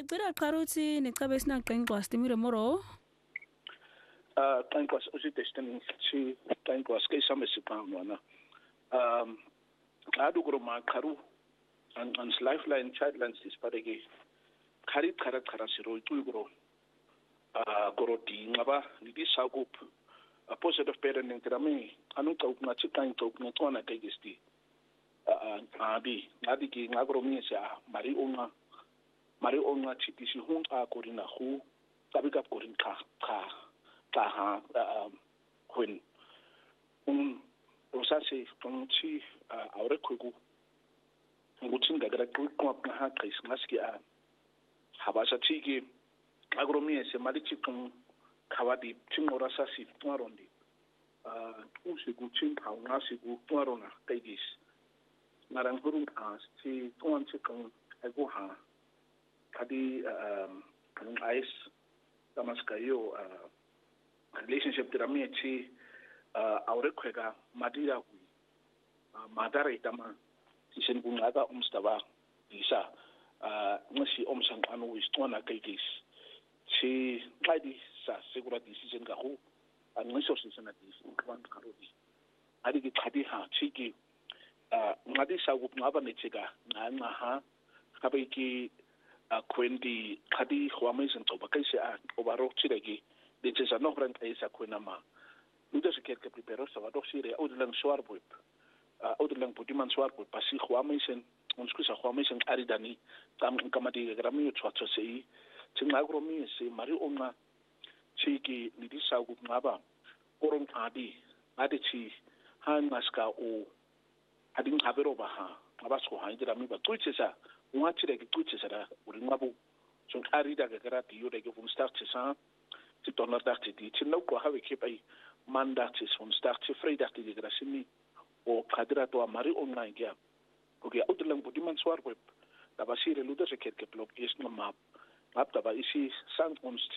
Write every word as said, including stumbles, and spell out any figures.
Ngiyacela qaruthi necabe sinaqengqwa Stimire Moro. Uh qengqwa usidestiny chi qengqwa ske same siqangwana. Um qadu kuroma qaru an an lifeline childlines disparege. Khari khara khara siro tuyugro. Uh koroti ngaba lidisa kup. A positive parenting terami anu tau ngachi qengqwa ngtsona kayesti. Uh abi ngadi ki ngagro misa mari unga mari onga chitisi hunqa korina khu tabika korin kha kha kha ha when un prosase tonchi awre khugu nguthi ngakala qwa ha qis ngaski a habasha thiki agromi ese mali chiqum khawadi chingora sasi twarondi uh usiku chinqa ngasiku twarona kaigis narang hurung as chi twan chiqum ego ha kadi um kan ais tamas kayo uh, relationship terami chi uh, aure kwega madira hui uh, madara itama sisen kungaga umstaba isa uh, ngasi omsang anu istona kaigis chi ngadi sa segura decision ka hu angiso sisena decision kwan karodi adi ki khadi ha chi ki uh, ngadi sa gup ngaba nechega nga ha kabe ki a kwendi khadi khwamisen to bakaise a obaro chiregi detse sa no rent isa kwena ma luda se ket ke preparo sa vado sire oudlang swarbup a oudlang putiman swarbup pasi khwamisen ons kusa khwamisen aridani tam kamati grami tswatso sei tsingagromi se mari onna chiki lidisa gu ngaba oron adi adi chi han maska o ading habero ba ha abasko ha indira mi ba twitsesa ngachire ke twitsesa da uringabu so arida ke karati yore ke vom start sa ti torna darte di ti no ko have ke pai mandate vom start ti fredag ti de grasini o kadra to mari online ke ko ke outlang bodiman swar web da basire luda se ke blog is no map map da ba isi sang ons